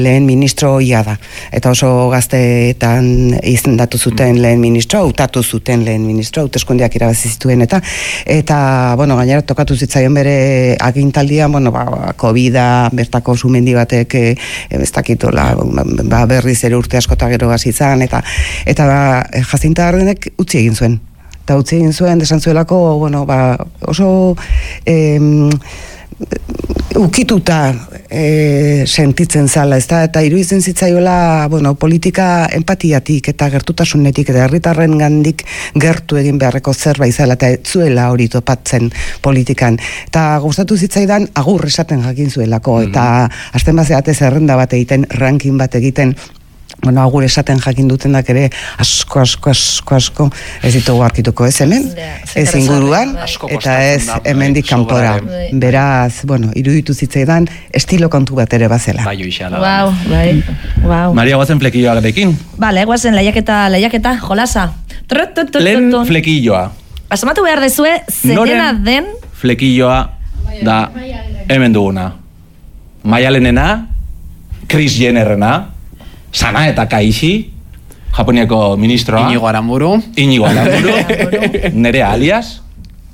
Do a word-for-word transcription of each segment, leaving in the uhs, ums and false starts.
lehen ministro ia da. Eta oso gazteetan izendatu zuten lehen ministro, hautatu zuten lehen ministro, hauteskundeak irabazi zituen eta eta, bueno, gainera tokatu zitzaion bere agintaldian, bueno, ba, Covida, bertako sumendi batek e, ez dakitola, ba, berriz ere urte askota gero hasi izan eta eta ba, Jacinta Ardenek utzi egin zuen. Eta utzi egin zuen, desan zuelako, bueno, ba, oso em, ukituta e, sentitzen zala, ez da, eta iruditzen zitzaiola, bueno, politika empatiatik eta gertutasunetik eta herritarren gandik gertu egin beharreko zerbait zela eta ez zuela hori topatzen politikan. Eta gustatu zitzaidan agur esaten jakin zuelako, eta mm-hmm. azten bazeate zerrenda bat egiten, ranking bat egiten, bueno, agur esaten jakin dutenak ere asko, asko, asko, asko ez ditugu arkituko ez hemen, ez inguruan, eta ez hemendik kanpora. Beraz, bueno, iruditu zitzaidan estilo kontu bat ere bazela. Bai, oixala. Wow, bai, wow. Maria, guazen flekilloarekin? Bale, guazen lehiaketa, lehiaketa, jolasa. Lehen flekilloa. Asmatu behar dezue, zerena den... Flekilloa da hemen duguna. Maialenena, Kris Jennerrena, Sana eta Kaixi, Japoniako ministroa. Inigo Aramburu. Inigo Aramburu. Nerea alias.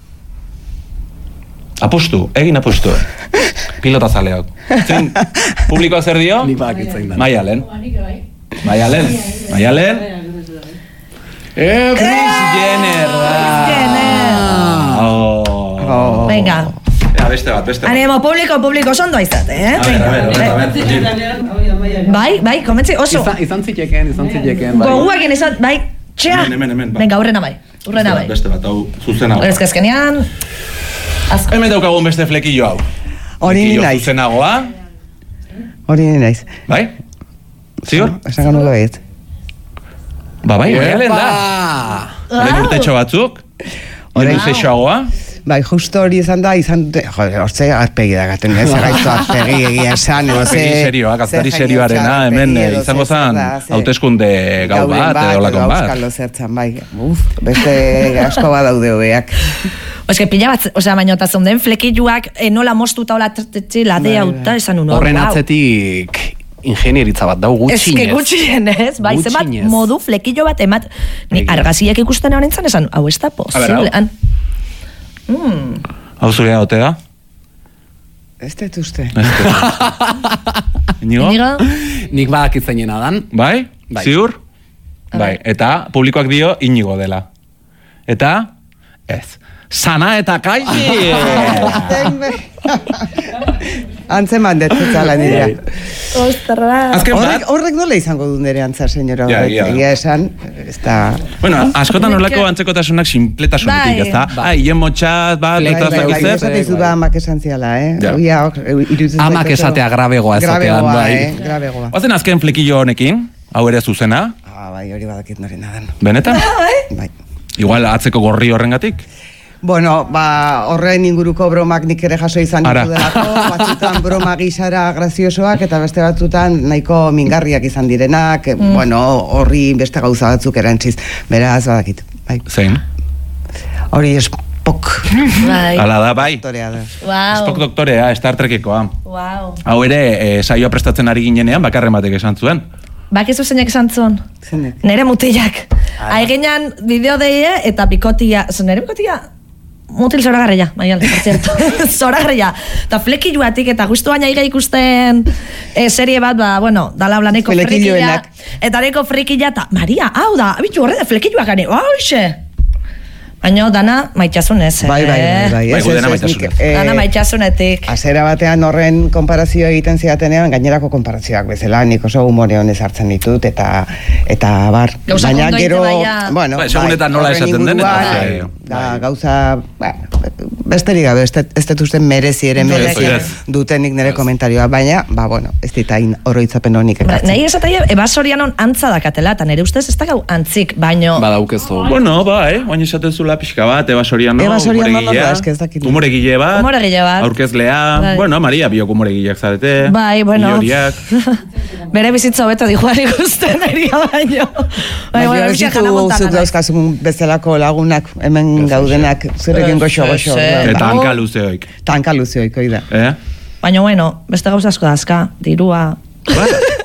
Apustu, egin apustu. Pilota zaleok. Zin, publikoa zer dio? Ni bakitzen da. Maialen. Maialen. Maialen. Kris Jenner. Kris Jenner. Oh. Venga. Ja, beste bat, beste bat. Animo, publiko, publiko, sondo izate, eh? A ver, a ver, a ver. Bai, bai, komentzi, oso. Izan zitekeen, izan zitekeen, bai. Goguakin izan, bai, txea. Hemen, hemen, hemen, bai. Venga, urrena bai, urrena bai. Beste bat, hau, zuzena. Ez kezkenean... Hemen daukagun beste flekillo hau. Hori ni naiz. Zuzenagoa. Hori ni naiz. Bai? Ziur? Esan gano baiet. Ba, bai, maialen da. Lehen urtetxo batzuk. Hori zeixoagoa. Bai, justo hori izan da, izan, joder, hortze arpegi da gaten, ez gaitu arpegi egia esan, arpegi serioa, gaztari serioarena, hemen izango zen hauteskunde gau bat, edo lakon bat. Euskalo zertzan, bai, uf, beste asko bat daude hobeak. Oz, que pila bat, osea, baina eta zonden flekilluak nola mostuta hola tretzetxe, ladea uta, esan uno. Horren atzetik ingenieritza bat dau gutxinez. Ez que gutxinez, bai, zemat modu flekillo bat emat, ni argaziak ikusten hori nintzen, esan, hau ez da posible. Mm. Hau zurea ote da? Ez dut uste. Inigo? Nik badakitzeinena dan. Bai? Ziur? Bai. Eta publikoak dio Inigo dela. Eta? Ez. Sana eta Kaixi! Antzeman detutzala nirea. Ostra. Horrek nola izango du nire antza, senyora. Egia esan, ez da... Bueno, askotan horlako antzekotasunak sinpletasunetik, ez da? Ah, hien motxat, bat, eta zakizet. Bai, esate izu da amak esan ziala, eh? Amak esatea grabegoa esatean, bai. Grabegoa. Oazen azken flekillo honekin, hau ere zuzena? Ah, bai, hori badakit nori nadan. Benetan? Bai. Igual atzeko gorri horrengatik? Bueno, ba, horren inguruko bromak nik ere jaso izan ditu delako, batzutan broma gisara graziosoak eta beste batzutan nahiko mingarriak izan direnak, mm. bueno, horri beste gauza batzuk erantziz, beraz badakit. Bai. Zein? Hori Spock. Bai. Ala da, bai. Doktorea da. Wow. Spock doktorea, Star Trekekoa. Wow. Hau ere, e, saioa prestatzen ari ginenean, bakarren batek esan zuen. Bakizu zeinak esan zuen? Zeinak? Nere mutilak. Aigenan bideo deie eta bikotia, nere bikotia? Mutil zoragarria, maial, por cierto. Zoragarria. Eta flekilluatik eta justu baina iga ikusten e, serie bat, ba, bueno, dala blaneko frikilla. Eta neko frikilla, eta Maria, hau da, abitu horre da flekilluak gane, hoxe. Baina dana maitxasunez, eh? Bai, bai, bai, bai. Bai, dena maitxasunez. Dana maitxasunetik. Azera batean horren konparazio egiten zidatenean, gainerako konparazioak bezala, nik oso humore honez hartzen ditut, eta eta bar. Gauza baina gero, bueno, bai, segunetan nola esaten den, eta da, gauza, ba, besterik gabe, ez dut uste merezi ere merezi dutenik nire komentarioa, baina, ba, bueno, ez ditain oroitzapen honik ekartzen. Nahi esatai, ebasorianon antza dakatela, eta nire ustez ez da gau antzik, baino... Badaukezu. Bueno, bai, baina esaten zula pixka bat, ebasoriano, humoregile bat, bat, aurkezlea, bai. Bueno, Maria, biok humoregileak zarete, bai, bueno, hiloriak. Bere bizitza hobeto dijuan ikusten eria baino. Bai, bueno, bizitu zut dauzkazun bezalako lagunak, hemen gaudenak, zurekin goxo-goxo. Eta hanka luzeoik. Eta hanka luzeoik, oida. Eh? Baina, bueno, beste gauza asko dazka, dirua.